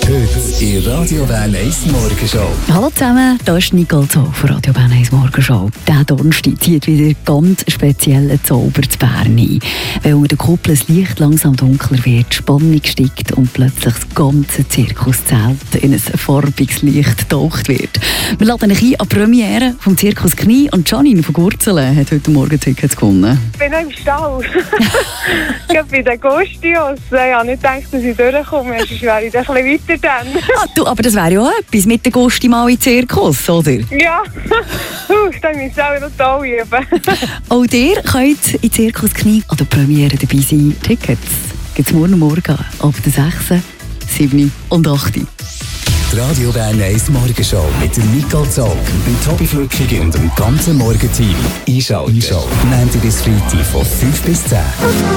Heute in Radio Bern 1 Morgenshow. Hallo zusammen, hier ist Nicole Zoll von Radio Bern 1 Morgenshow. Dieser Donnerstag zieht wieder ganz speziellen Zauber zu Bern ein. Weil unter der Kuppel das Licht langsam dunkler wird, die Spannung steigt und plötzlich das ganze Zirkuszelt in ein farbiges Licht getaucht wird. Wir laden euch ein an die Premiere vom Zirkus Knie und Janine von Gurzelen hat heute Morgen Tickets gewonnen. Ich bin noch im Stall. Ich habe bei den Gustios. Ich habe nicht gedacht, dass ich durchkomme. Sonst wäre ich ein bisschen weiter dann. Du, aber das wäre ja auch etwas mit den Gusti mal in den Zirkus, oder? Ja, dann müssen wir auch noch toll üben. Auch ihr könnt in Zirkus Knie an der Premiere dabei sein. Tickets gibt es morgen ab der 6., 7. und 8. Die Radio Bern 1 Morgenshow mit der Nicole Zoll, dem Tobi Flückig und dem ganzen Morgenteam. Einschalten. Montag bis Freitag von 5 bis 10.